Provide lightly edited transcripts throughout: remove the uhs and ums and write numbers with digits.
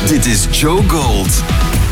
Dit is Joe Gold.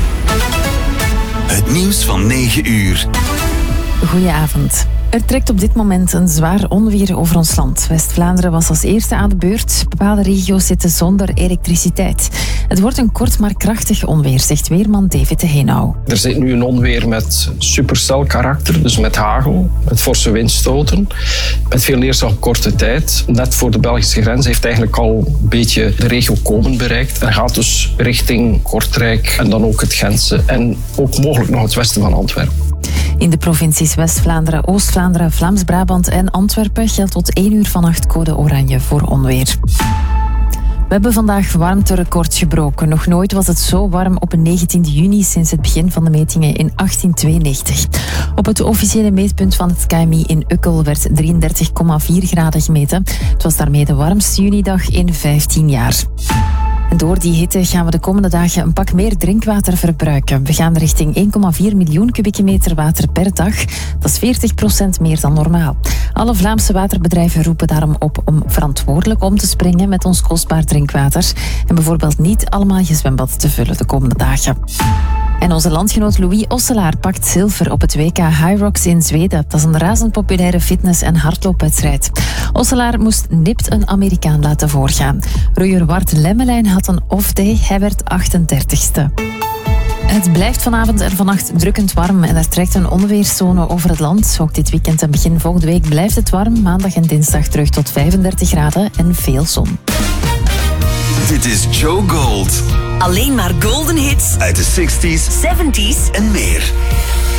Het nieuws van 9 uur. Goedenavond. Er trekt op dit moment een zwaar onweer over ons land. West-Vlaanderen was als eerste aan de beurt. Bepaalde regio's zitten zonder elektriciteit. Het wordt een kort maar krachtig onweer, zegt weerman David de Heenau. Er zit nu een onweer met supercelkarakter, dus met hagel, met forse windstoten, met veel neerslag op korte tijd. Net voor de Belgische grens heeft eigenlijk al een beetje de regio Komen bereikt en gaat dus richting Kortrijk en dan ook het Gentse en ook mogelijk nog het westen van Antwerpen. In de provincies West-Vlaanderen, Oost-Vlaanderen, Vlaams-Brabant en Antwerpen geldt tot 1 uur vannacht code oranje voor onweer. We hebben vandaag warmterecords gebroken. Nog nooit was het zo warm op een 19 juni sinds het begin van de metingen in 1892. Op het officiële meetpunt van het KMI in Ukkel werd 33,4 graden gemeten. Het was daarmee de warmste junidag in 15 jaar. En door die hitte gaan we de komende dagen een pak meer drinkwater verbruiken. We gaan richting 1,4 miljoen kubieke meter water per dag. Dat is 40% meer dan normaal. Alle Vlaamse waterbedrijven roepen daarom op om verantwoordelijk om te springen met ons kostbaar drinkwater. En bijvoorbeeld niet allemaal je zwembad te vullen de komende dagen. En onze landgenoot Louis Osselaar pakt zilver op het WK High Rocks in Zweden. Dat is een razend populaire fitness- en hardloopwedstrijd. Osselaar moest nipt een Amerikaan laten voorgaan. Roeier Wart Lemmelijn had een off-day. Hij werd 38ste. Het blijft vanavond en vannacht drukkend warm en er trekt een onweerszone over het land. Ook dit weekend en begin volgende week blijft het warm. Maandag en dinsdag terug tot 35 graden en veel zon. Dit is Joe Gold. Alleen maar golden hits Uit de 60s, 70s en meer.